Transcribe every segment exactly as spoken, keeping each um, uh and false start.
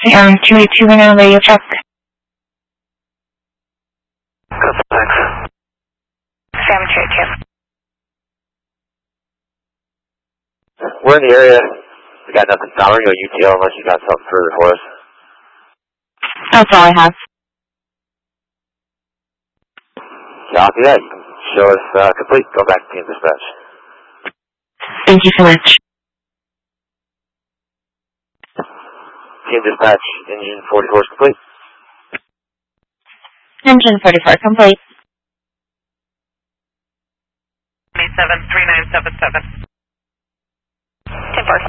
Um, two eight two one on radio check. Thanks. Sam two eight two. We're in the area. We got nothing found. We're going to go U T L unless you got something for Horace. That's all I have. Copy that. Show us uh, complete. Go back to team dispatch. Thank you so much. Team dispatch, engine forty-four is complete. Engine forty-four complete. twenty-seven three nine seven seven. ten four.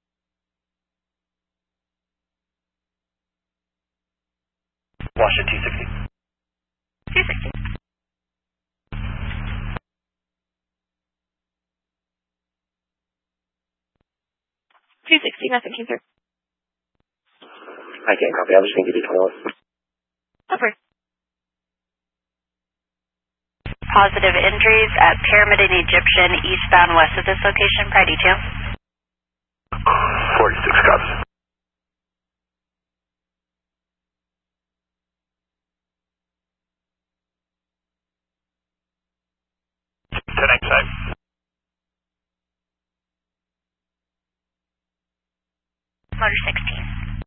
Washington two sixty. two sixty. two sixty, nothing came through. I can't copy. I'm just going to give you twenty-one. Over. Positive injuries at Pyramid and Egyptian eastbound west of this location. Prior detail. forty-six copies. ten X side. Motor six